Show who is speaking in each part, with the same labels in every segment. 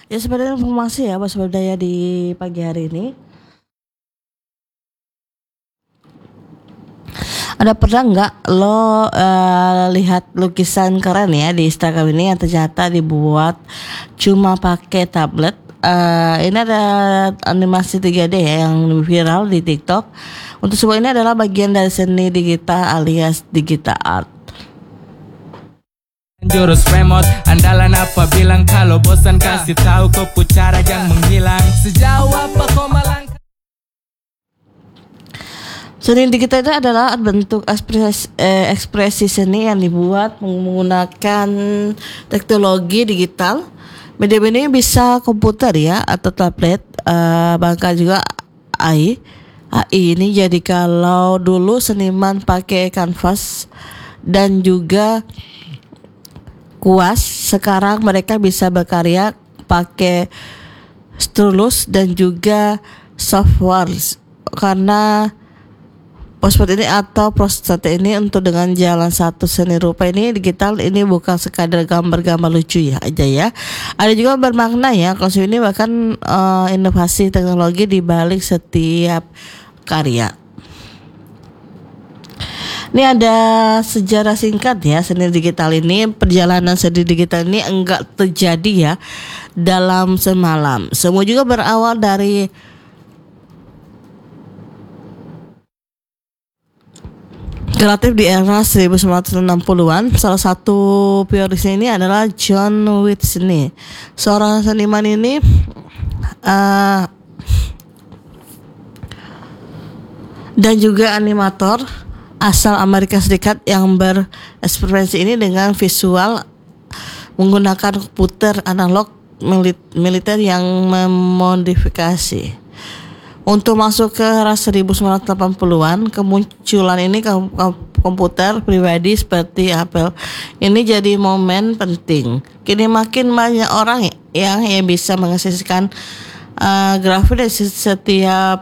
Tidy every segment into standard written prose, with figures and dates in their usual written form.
Speaker 1: Ya sebenarnya informasi ya Mas Budaya di pagi hari ini. Ada pernah nggak lo lihat lukisan keren ya di Instagram ini yang ternyata dibuat cuma pakai tablet? Ini ada animasi 3D ya yang viral di TikTok. Untuk semua ini adalah bagian dari seni digital alias digital art.
Speaker 2: Jurus remote andalan apa bilang kalau bosan kasih tahu kau pucara jangan menghilang sejauh apa kau melangkah.
Speaker 1: Seni digital itu adalah bentuk ekspresi seni yang dibuat menggunakan teknologi digital. Media ini bisa komputer ya atau tablet, bahkan juga AI. AI ini jadi kalau dulu seniman pakai kanvas dan juga kuas, sekarang mereka bisa berkarya pakai stylus dan juga software karena proses ini atau proses ini untuk dengan jalan satu seni rupa ini digital ini bukan sekadar gambar-gambar lucu ya aja ya. Ada juga bermakna ya konsep ini bahkan inovasi teknologi di balik setiap karya. Ini ada sejarah singkat ya seni digital ini. Perjalanan seni digital ini enggak terjadi ya dalam semalam. Semua juga berawal dari kreatif di era 1960-an. Salah satu pionisnya ini adalah John Whitney. Seorang seniman ini dan juga animator asal Amerika Serikat yang berekspresi ini dengan visual menggunakan komputer analog militer yang memodifikasi. Untuk masuk ke era 1980-an, kemunculan ini komputer pribadi seperti Apple ini jadi momen penting. Kini makin banyak orang yang bisa menghasilkan grafik dari setiap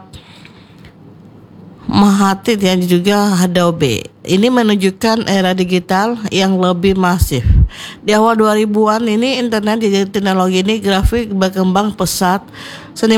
Speaker 1: Mahathir dan juga Adobe. Ini menunjukkan era digital yang lebih masif. Di awal 2000-an ini internet jadi teknologi ini grafik berkembang pesat.